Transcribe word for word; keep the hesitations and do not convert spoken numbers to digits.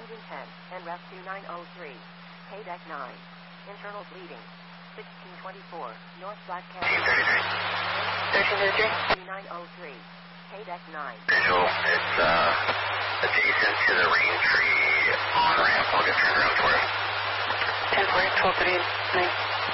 Engine ten, and rescue nine oh three. K-Deck nine. Internal bleeding. sixteen twenty-four, North Black Canyon. thirteen thirty-three. nine oh three. K-Deck nine. Visual, it's uh, adjacent to the rain tree on ramp. I'll get turned around for you. ten four, twelve thirty-nine.